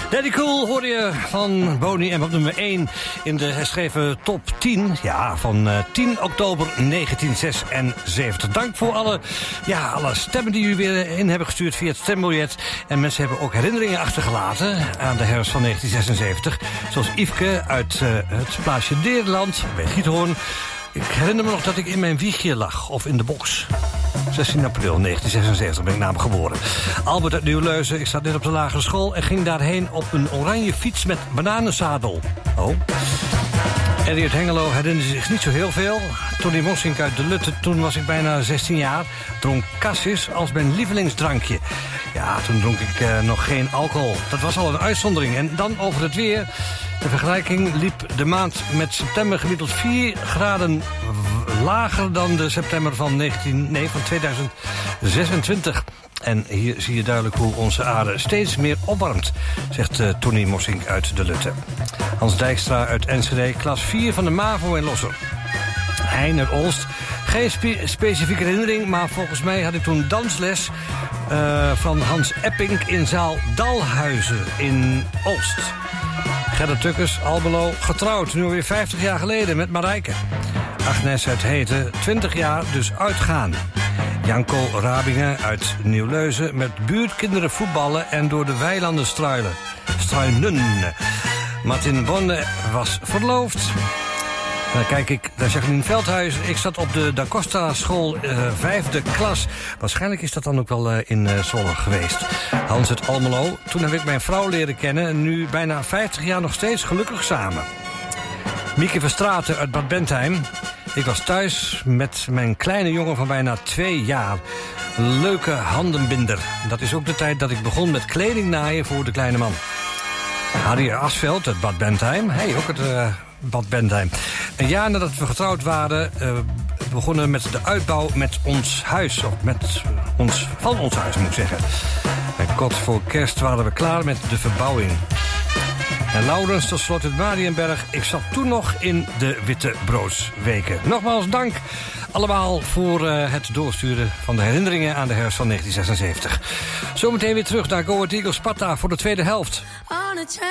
Daddy Cool hoorde je van Boney en op nummer 1 in de herschreven top 10. Ja, van 10 oktober 1976. Dank voor alle stemmen die jullie weer in hebben gestuurd via het stembiljet. En mensen hebben ook herinneringen achtergelaten aan de herfst van 1976. Zoals Yveske uit het plaatsje Nederland bij Giethoorn. Ik herinner me nog dat ik in mijn wiegje lag, of in de box. 16 april 1976 ben ik namelijk geboren. Albert uit Nieuwleuzen, ik zat net op de lagere school en ging daarheen op een oranje fiets met bananenzadel. Oh. Eddie uit Hengelo herinnerde zich niet zo heel veel. Tony Mossink uit de Lutte, toen was ik bijna 16 jaar, dronk cassis als mijn lievelingsdrankje. Ja, toen dronk ik nog geen alcohol. Dat was al een uitzondering. En dan over het weer. De vergelijking liep de maand met september gemiddeld 4 graden lager dan de september van 2026. En hier zie je duidelijk hoe onze aarde steeds meer opwarmt, zegt Tony Mossink uit de Lutte. Hans Dijkstra uit Enschede, klas 4 van de MAVO in Losser. Hein uit Olst. Geen specifieke herinnering, maar volgens mij had ik toen dansles van Hans Epping in zaal Dalhuizen in Olst. Gerda Tukkers, Almelo, getrouwd, nu alweer 50 jaar geleden met Marijke. Agnes uit Heten, 20 jaar, dus uitgaan. Janko Rabingen uit Nieuwleuzen, met buurtkinderen voetballen en door de weilanden struinen. Martin Bonne was verloofd. Dan kijk ik naar Jacqueline Veldhuis. Ik zat op de Da Costa school 5e klas. Waarschijnlijk is dat dan ook wel in Zwolle geweest. Hans uit Almelo. Toen heb ik mijn vrouw leren kennen. En nu bijna 50 jaar nog steeds gelukkig samen. Mieke Verstraeten uit Bad Bentheim. Ik was thuis met mijn kleine jongen van bijna 2 jaar. Leuke handenbinder. Dat is ook de tijd dat ik begon met kleding naaien voor de kleine man. Harry Asveld uit Bad Bentheim. Ook het Bad Bentheim. Een jaar nadat we getrouwd waren, begonnen met de uitbouw met ons huis. Of van ons huis, moet ik zeggen. En kort voor kerst waren we klaar met de verbouwing. En Laurens tot slot uit Mariënberg. Ik zat toen nog in de Witte Broodsweken. Nogmaals dank allemaal voor het doorsturen van de herinneringen aan de herfst van 1976. Zometeen weer terug naar Go Ahead Eagles Sparta voor de tweede helft.